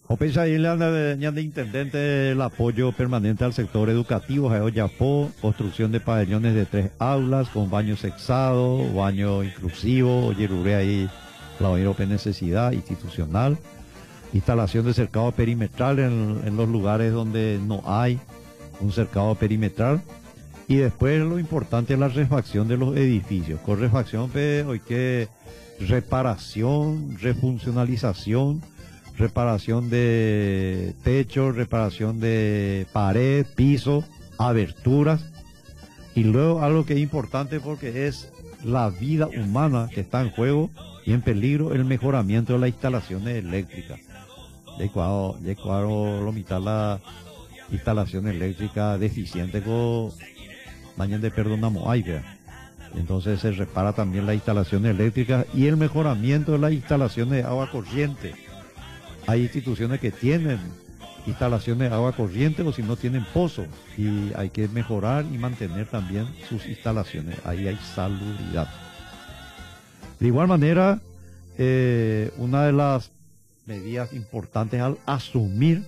Opesa y de intendente el apoyo permanente al sector educativo, Yapó, construcción de pabellones de 3 aulas con baño sexado, baño inclusivo, yeruré ahí la Ope necesidad institucional, instalación de cercado perimetral en los lugares donde no hay un cercado perimetral. Y después lo importante es la refacción de los edificios. Con refacción, hoy que reparación, refuncionalización, reparación de techo, reparación de pared, piso, aberturas. Y luego algo que es importante porque es la vida humana que está en juego y en peligro, el mejoramiento de las instalaciones eléctricas. De cuando lo mitad la instalación eléctrica deficiente con mañana de perdonamos aire. Entonces se repara también las instalaciones eléctricas y el mejoramiento de las instalaciones de agua corriente. Hay instituciones que tienen instalaciones de agua corriente o si no tienen pozos y hay que mejorar y mantener también sus instalaciones. Ahí hay salubridad. De igual manera, una de las medidas importantes al asumir,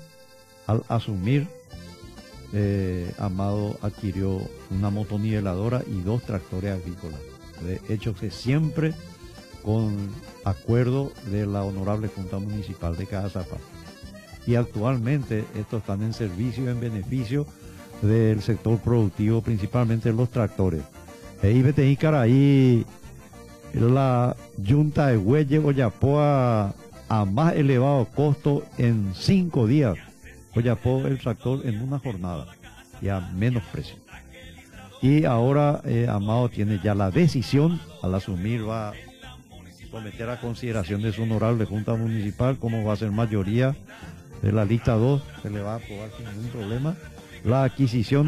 Amado adquirió una motoniveladora y 2 tractores agrícolas. De hecho, que siempre con acuerdo de la Honorable Junta Municipal de Cajazapa. Y actualmente estos están en servicio y en beneficio del sector productivo, principalmente los tractores. Y ahí la Junta de Huelle Oyapoa a más elevado costo en 5 días. Oyapó el tractor en una jornada y a menos precio. Y ahora Amado tiene ya la decisión, al asumir va a someter a consideración de su honorable Junta Municipal, como va a ser mayoría de la lista 2, se le va a aprobar sin ningún problema la adquisición